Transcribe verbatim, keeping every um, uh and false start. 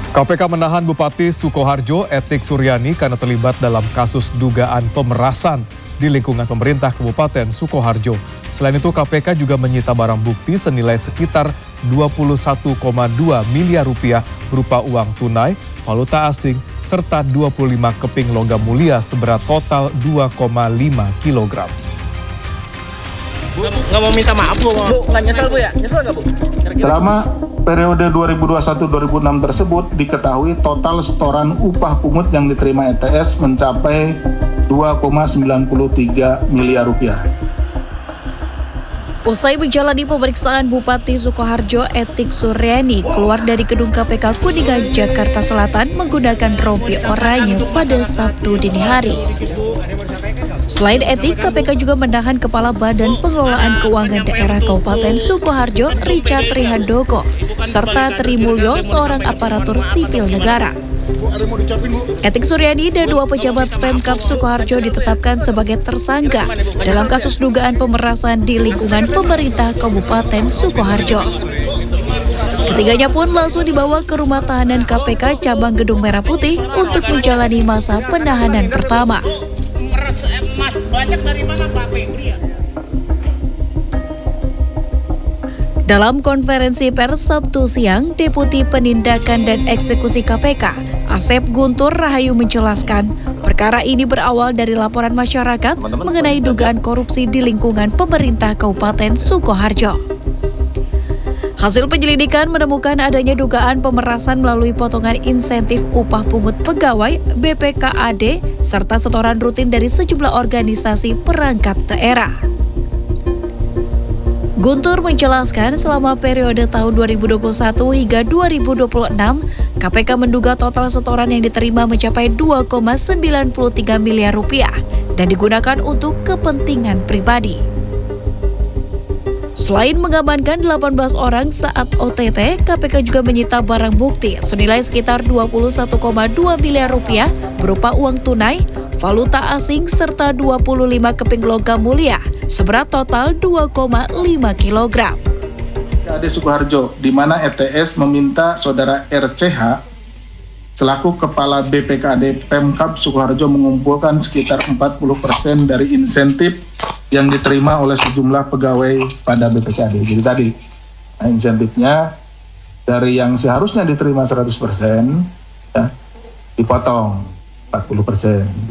K P K menahan Bupati Sukoharjo Etik Suryani karena terlibat dalam kasus dugaan pemerasan di lingkungan pemerintah Kabupaten Sukoharjo. Selain itu, K P K juga menyita barang bukti senilai sekitar dua puluh satu koma dua miliar rupiah berupa uang tunai, valuta asing, serta dua puluh lima keping logam mulia seberat total dua koma lima kilogram. Bu, nggak mau minta maaf bu, bu nggak nyesel bu ya? Nyesel nggak bu? Kira-kira. Selama periode dua ribu dua puluh satu dua ribu enam tersebut diketahui total setoran upah pungut yang diterima E T S mencapai dua koma sembilan tiga miliar rupiah. Usai menjalani pemeriksaan, Bupati Sukoharjo Etik Suryani keluar dari gedung K P K Kuningan, Jakarta Selatan menggunakan rompi oranye pada Sabtu dini hari. Selain Etik, K P K juga menahan Kepala Badan Pengelolaan Keuangan Daerah Kabupaten Sukoharjo Richard Rihandoko serta Trimulyo, seorang aparatur sipil negara. Etik Suryani dan dua pejabat Pemkab Sukoharjo ditetapkan sebagai tersangka dalam kasus dugaan pemerasan di lingkungan pemerintah Kabupaten Sukoharjo. Ketiganya pun langsung dibawa ke rumah tahanan K P K cabang Gedung Merah Putih untuk menjalani masa penahanan pertama. Mas, banyak dari mana Pak Febri ya? Dalam konferensi pers Sabtu siang, Deputi Penindakan dan Eksekusi K P K, Asep Guntur Rahayu menjelaskan, perkara ini berawal dari laporan masyarakat mengenai dugaan korupsi di lingkungan pemerintah Kabupaten Sukoharjo. Hasil penyelidikan menemukan adanya dugaan pemerasan melalui potongan insentif upah pungut pegawai B P K A D serta setoran rutin dari sejumlah organisasi perangkat daerah. Guntur menjelaskan selama periode tahun dua ribu dua puluh satu hingga dua ribu dua puluh enam, K P K menduga total setoran yang diterima mencapai dua koma sembilan tiga miliar rupiah dan digunakan untuk kepentingan pribadi. Selain mengamankan delapan belas orang saat O T T, K P K juga menyita barang bukti senilai sekitar dua puluh satu koma dua miliar rupiah berupa uang tunai, valuta asing, serta dua puluh lima keping logam mulia seberat total dua koma lima kilogram. K D Sukoharjo, di mana E T S meminta saudara R C H selaku Kepala B P K D Pemkab Sukoharjo mengumpulkan sekitar empat puluh persen dari insentif yang diterima oleh sejumlah pegawai pada B P K D. Jadi tadi, nah, insentifnya dari yang seharusnya diterima seratus persen, ya, dipotong empat puluh persen.